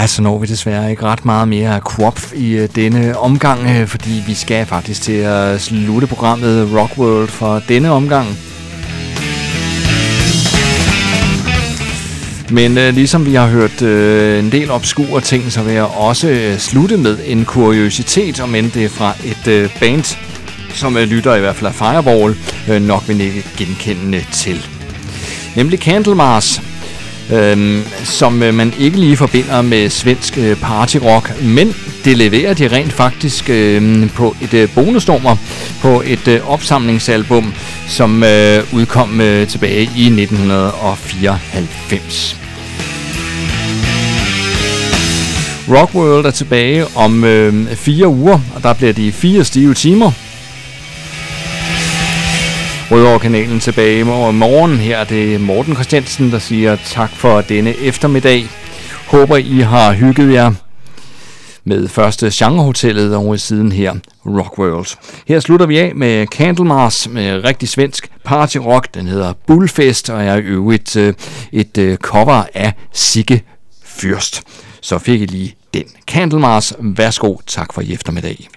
så når vi desværre ikke ret meget mere Quopf i denne omgang, fordi vi skal faktisk til at slutte programmet Rockworld for denne omgang. Men ligesom vi har hørt en del obskure ting, så vil jeg også slutte med en kuriositet, om end det er fra et band, som lytter i hvert fald af Fireball, nok vil ikke genkende til. Nemlig Candlemas, som man ikke lige forbinder med svensk partyrock, men det leverer de rent faktisk på et bonusnummer på et opsamlingsalbum, som udkom tilbage i 1994. Rockworld er tilbage om 4 uger, og der bliver de 4 stive timer. Rødovre-kanalen tilbage om morgenen. Her er det Morten Christiansen, der siger tak for denne eftermiddag. Håber I har hygget jer med første Genrehotellet og i siden her Rockworld. Her slutter vi af med Candlemas med rigtig svensk partyrock. Den hedder Bullfest og er i øvrigt et cover af Sigge Fürst. Så fik I lige den. Candlemas, værsgo, tak for i eftermiddag.